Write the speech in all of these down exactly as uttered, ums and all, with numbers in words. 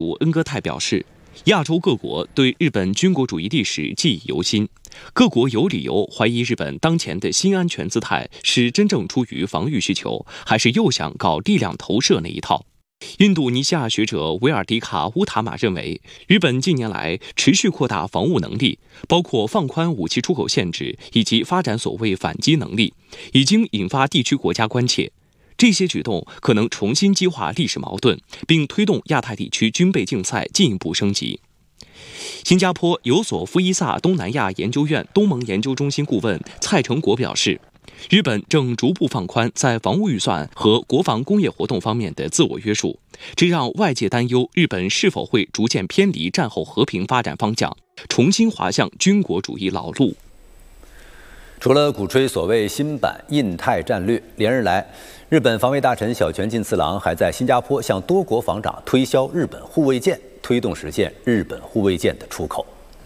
恩戈泰表示，亚洲各国对日本军国主义历史记忆犹新，各国有理由怀疑日本当前的新安全姿态是真正出于防御需求，还是又想搞力量投射那一套。印度尼西亚学者维尔迪卡乌塔玛认为，日本近年来持续扩大防务能力，包括放宽武器出口限制以及发展所谓反击能力，已经引发地区国家关切。这些举动可能重新激化历史矛盾，并推动亚太地区军备竞赛进一步升级。新加坡有索夫伊萨东南亚研究院东盟研究中心顾问蔡成国表示，日本正逐步放宽在防务预算和国防工业活动方面的自我约束，这让外界担忧日本是否会逐渐偏离战后和平发展方向，重新滑向军国主义老路。 除了鼓吹所谓新版印太战略，连日来，日本防卫大臣小泉进次郎还在新加坡向多国防长推销日本护卫舰，推动实现日本护卫舰的出口。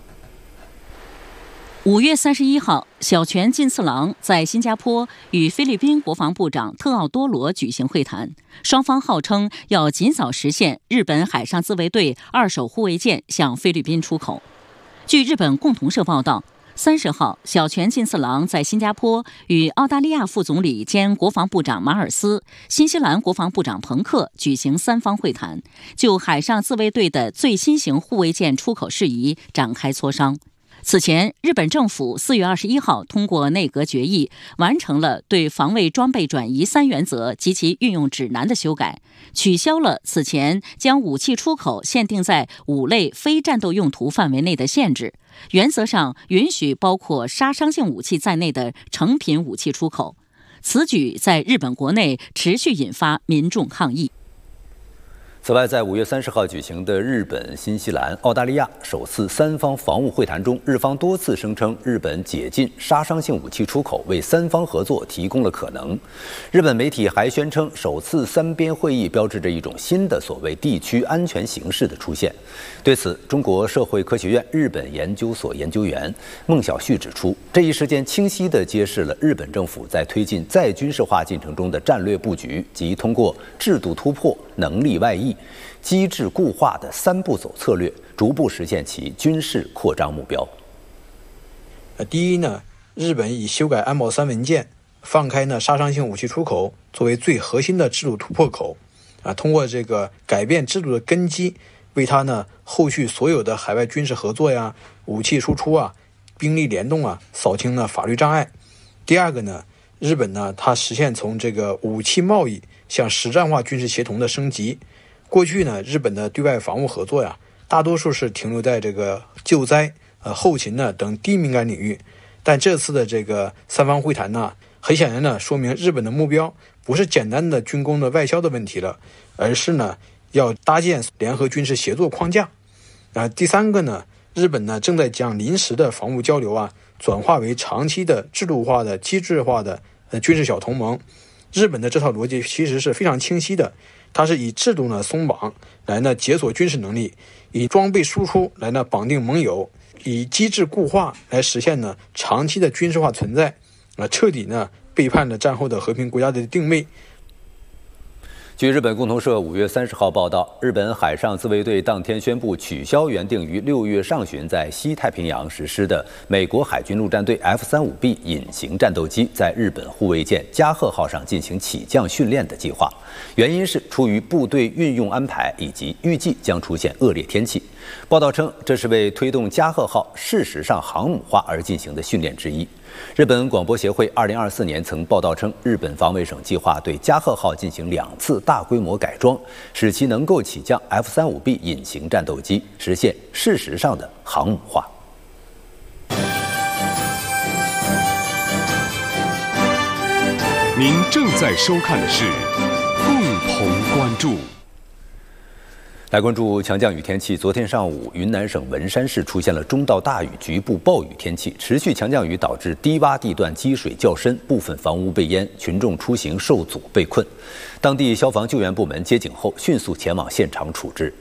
五月三十一号，小泉进次郎在新加坡与菲律宾国防部长特奥多罗举行会谈，双方号称要尽早实现日本海上自卫队二手护卫舰向菲律宾出口。据日本共同社报道，三十号，小泉进次郎在新加坡与澳大利亚副总理兼国防部长马尔斯、新西兰国防部长彭克举行三方会谈，就海上自卫队的最新型护卫舰出口事宜展开磋商。此前，日本政府四月二十一号通过内阁决议，完成了对防卫装备转移三原则及其运用指南的修改，取消了此前将武器出口限定在五类非战斗用途范围内的限制，原则上允许包括杀伤性武器在内的成品武器出口。此举在日本国内持续引发民众抗议。 此外，在五月三十号举行的日本、新西兰、澳大利亚首次三方防务会谈中，日方多次声称日本解禁杀伤性武器出口为三方合作提供了可能。日本媒体还宣称，首次三边会议标志着一种新的所谓地区安全形势的出现。对此，中国社会科学院日本研究所研究员孟晓旭指出，这一事件清晰地揭示了日本政府在推进再军事化进程中的战略布局，即通过制度突破、能力外溢、机制固化的三步走策略，逐步实现其军事扩张目标。 呃，第一呢，日本以修改安保三文件，放开呢杀伤性武器出口作为最核心的制度突破口，啊，通过这个改变制度的根基，为它呢后续所有的海外军事合作呀、武器输出啊、兵力联动啊，扫清了法律障碍。第二个呢，日本呢它实现从这个武器贸易向实战化军事协同的升级。过去呢，日本的对外防务合作呀，大多数是停留在这个救灾、呃后勤呢等低敏感领域。但这次的这个三方会谈呢，很显然呢，说明日本的目标不是简单的军工的外销的问题了，而是呢要搭建联合军事协作框架。啊，第三个呢，日本呢正在将临时的防务交流啊，转化为长期的制度化的、机制化的呃军事小同盟。日本的这套逻辑其实是非常清晰的。它是以制度呢松绑来呢解锁军事能力，以装备输出来呢绑定盟友，以机制固化来实现呢长期的军事化存在，啊，彻底呢背叛了战后的和平国家的定位。 据日本共同社五月三十号报道，日本海上自卫队当天宣布取消原定于六月上旬在西太平洋实施的美国海军陆战队 F 三十五 B 隐形战斗机在日本护卫舰加贺号上进行起降训练的计划，原因是出于部队运用安排以及预计将出现恶劣天气。报道称，这是为推动加贺号事实上航母化而进行的训练之一。日本广播协会二零二四年曾报道称，日本防卫省计划对加贺号进行两次大规模改装，使其能够起降 F 三十五 B 隐形战斗机，实现事实上的航母化。 您正在收看的是共同关注。 来关注强降雨天气。昨天上午，云南省文山市出现了中到大雨局部暴雨天气，持续强降雨导致低洼地段积水较深，部分房屋被淹，群众出行受阻被困。当地消防救援部门接警后，迅速前往现场处置。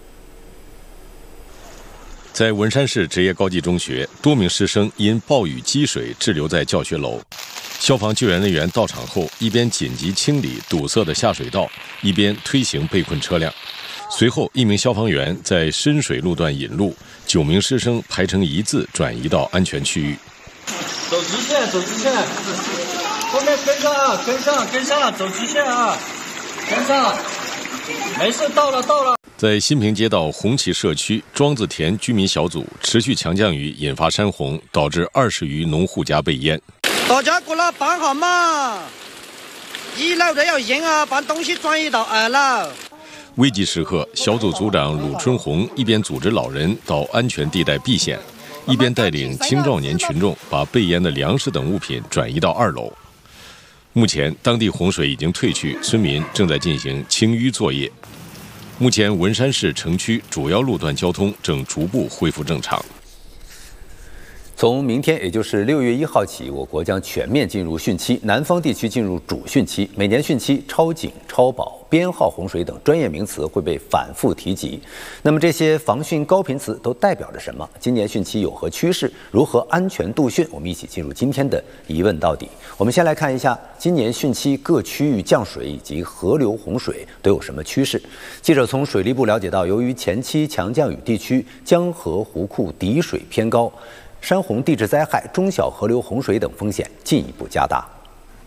在文山市职业高级中学，多名师生因暴雨积水滞留在教学楼。消防救援人员到场后，一边紧急清理堵塞的下水道，一边推行被困车辆。 随后，一名消防员在深水路段引路，九名师生排成一字转移到安全区域。 走直线，走直线，后面跟上啊，跟上，跟上，走直线啊，跟上，没事，到了，到了。 在新平街道红旗社区庄子田居民小组持续强降雨引发山洪，导致二十余农户家被淹。 大家过来帮下嘛！一楼的要严啊，把东西转移到二楼。 危急时刻，小组组长鲁春红一边组织老人到安全地带避险，一边带领青壮年群众把被淹的粮食等物品转移到二楼。目前，当地洪水已经退去，村民正在进行清淤作业。目前，文山市城区主要路段交通正逐步恢复正常。 从明天，也就是六月一号起，我国将全面进入汛期，南方地区进入主汛期。每年汛期，超警、超保、编号洪水等专业名词会被反复提及。那么这些防汛高频词都代表着什么？今年汛期有何趋势？如何安全度汛？我们一起进入今天的疑问到底。我们先来看一下今年汛期各区域降水以及河流洪水都有什么趋势。记者从水利部了解到，由于前期强降雨地区江河湖库底水偏高，山洪地质灾害、中小河流洪水等风险进一步加大。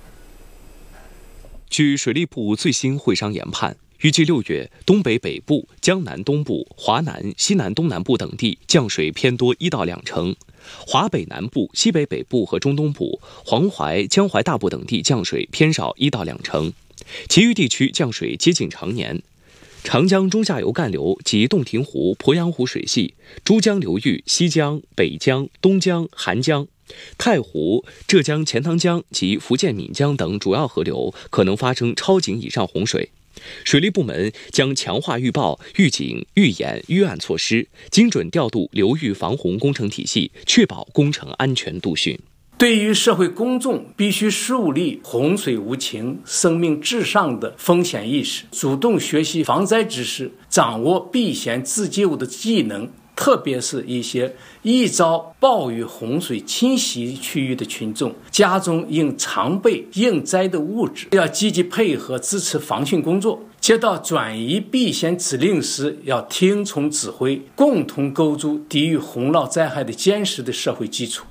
据水利部最新会商研判，预计六月东北北部、江南东部、华南、西南东南部等地降水偏多一到两成；华北南部、西北北部和中东部、黄淮、江淮大部等地降水偏少一到两成，其余地区降水接近常年。长江中下游干流及洞庭湖、鄱阳湖水系、珠江流域西江、北江、东江、韩江、太湖、浙江钱塘江及福建闽江等主要河流可能发生超警以上洪水。水利部门将强化预报、预警、预演、预案措施，精准调度流域防洪工程体系，确保工程安全度汛。 对于社会公众，必须树立洪水无情、生命至上的风险意识，主动学习防灾知识，掌握避险自救的技能，特别是一些易遭暴雨洪水侵袭区域的群众，家中应常备应灾的物质，要积极配合支持防汛工作。接到转移避险指令时，要听从指挥，共同构筑抵御洪涝灾害的坚实的社会基础。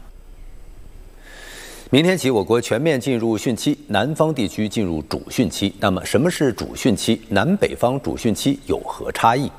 明天起，我国全面进入汛期，南方地区进入主汛期。那么，什么是主汛期？南北方主汛期有何差异？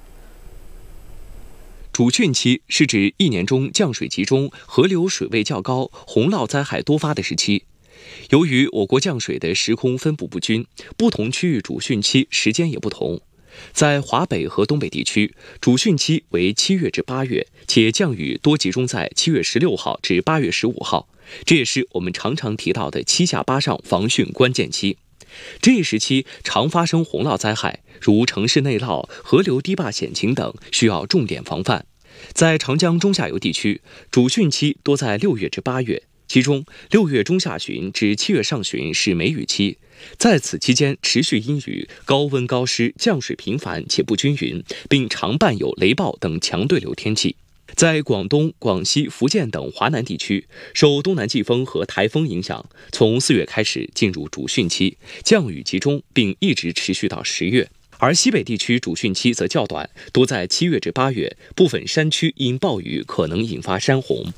主汛期是指一年中降水集中、河流水位较高、洪涝灾害多发的时期。由于我国降水的时空分布不均，不同区域主汛期时间也不同。在华北和东北地区，主汛期为七月至八月，且降雨多集中在七月十六号至八月十五号。这也是我们常常提到的七下八上防汛关键期。这一时期常发生洪涝灾害，如城市内涝、河流堤坝险情等，需要重点防范。在长江中下游地区，主汛期多在六月至八月，其中六月中下旬至七月上旬是梅雨期，在此期间持续阴雨、高温高湿，降水频繁且不均匀，并常伴有雷暴等强对流天气。在广东、广西、福建等华南地区，受东南季风和台风影响，从四月开始进入主汛期，降雨集中，并一直持续到十月。而西北地区主汛期则较短，多在七月至八月，部分山区因暴雨可能引发山洪。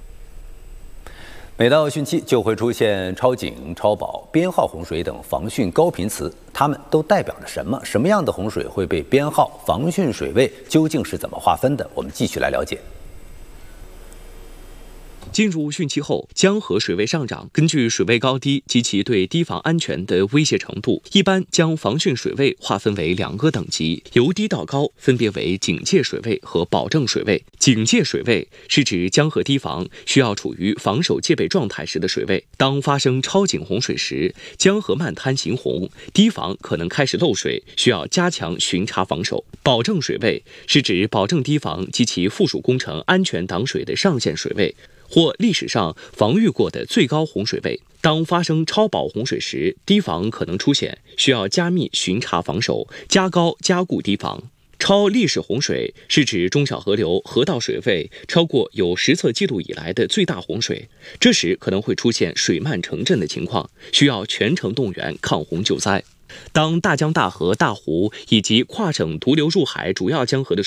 每到汛期，就会出现超警、超保、编号洪水等防汛高频词，它们都代表着什么？什么样的洪水会被编号？防汛水位究竟是怎么划分的？我们继续来了解。 进入汛期后，江河水位上涨，根据水位高低及其对堤防安全的威胁程度，一般将防汛水位划分为两个等级，由低到高分别为警戒水位和保证水位。警戒水位是指江河堤防需要处于防守戒备状态时的水位，当发生超警洪水时，江河漫滩行洪，堤防可能开始漏水，需要加强巡查防守。保证水位是指保证堤防及其附属工程安全挡水的上限水位，或历史上防御过的最高洪水位。当发生超保洪水时，堤防可能出现需要加密巡查防守，加高加固堤防。超历史洪水是指中小河流河道水位超过有实测记录以来的最大洪水，这时可能会出现水漫城镇的情况，需要全城动员抗洪救灾。 当大江大河、大湖以及跨省毒流入海主要江河的